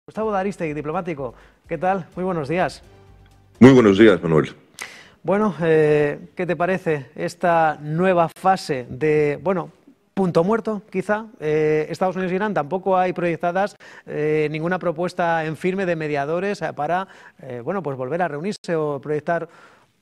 Gustavo D'Aristegui, diplomático. ¿Qué tal? Muy buenos días. Muy buenos días, Manuel. Bueno, ¿qué te parece esta nueva fase de, punto muerto, quizá? Estados Unidos e Irán, tampoco hay proyectadas ninguna propuesta en firme de mediadores para, pues volver a reunirse o proyectar